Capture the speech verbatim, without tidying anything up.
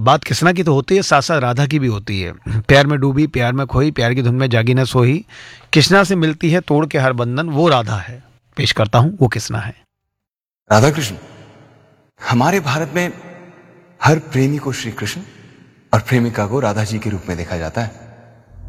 बात कृष्णा की तो होती है, साथ साथ राधा की भी होती है। प्यार में डूबी, प्यार में खोई, प्यार की धुन में जागी न सोई, कृष्णा से मिलती है तोड़ के हर बंधन, वो राधा है। पेश करता हूं वो कृष्णा है। राधा कृष्ण। हमारे भारत में हर प्रेमी को श्री कृष्ण और प्रेमिका को राधा जी के रूप में देखा जाता है।